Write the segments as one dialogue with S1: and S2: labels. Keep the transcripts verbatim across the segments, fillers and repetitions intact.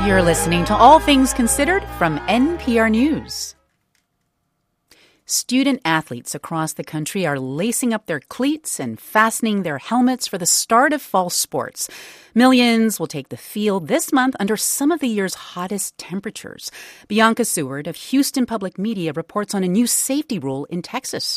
S1: You're listening to All Things Considered from N P R News. Student athletes across the country are lacing up their cleats and fastening their helmets for the start of fall sports. Millions will take the field this month under some of the year's hottest temperatures. Bianca Seward of Houston Public Media reports on a new safety rule in Texas.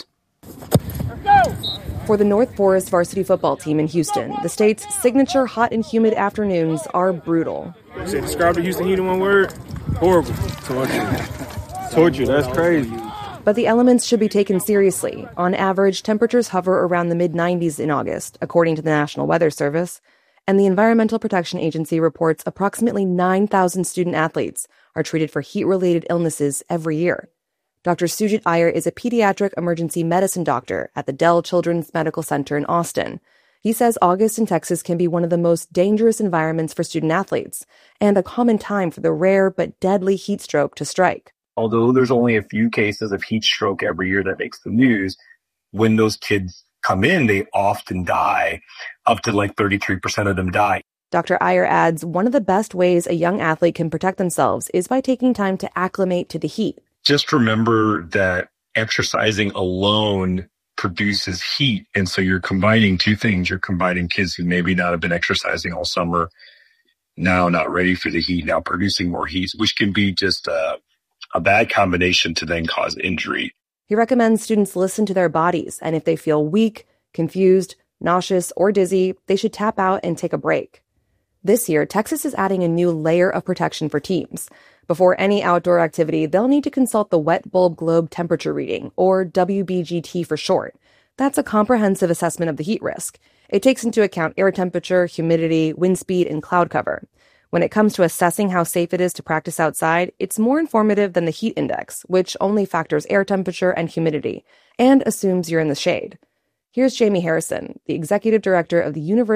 S2: For the North Forest varsity football team in Houston, the state's signature hot and humid afternoons are brutal.
S3: Say, describe the Houston heat in one word. Horrible. Torture. Torture, that's crazy.
S2: But the elements should be taken seriously. On average, temperatures hover around the mid nineties in August, according to the National Weather Service. And the Environmental Protection Agency reports approximately nine thousand student athletes are treated for heat-related illnesses every year. Doctor Sujit Iyer is a pediatric emergency medicine doctor at the Dell Children's Medical Center in Austin. He says August in Texas can be one of the most dangerous environments for student athletes and a common time for the rare but deadly heat stroke to strike.
S4: Although there's only a few cases of heat stroke every year that makes the news, when those kids come in, they often die. Up to like thirty-three percent of them die.
S2: Doctor Iyer adds one of the best ways a young athlete can protect themselves is by taking time to acclimate to the heat.
S4: Just remember that exercising alone produces heat. And so you're combining two things. You're combining kids who maybe not have been exercising all summer, now not ready for the heat, now producing more heat, which can be just a, a bad combination to then cause injury.
S2: He recommends students listen to their bodies, and if they feel weak, confused, nauseous, or dizzy, they should tap out and take a break. This year, Texas is adding a new layer of protection for teams. Before any outdoor activity, they'll need to consult the Wet Bulb Globe Temperature Reading, or W B G T for short. That's a comprehensive assessment of the heat risk. It takes into account air temperature, humidity, wind speed, and cloud cover. When it comes to assessing how safe it is to practice outside, it's more informative than the heat index, which only factors air temperature and humidity, and assumes you're in the shade. Here's Jamie Harrison, the executive director of the University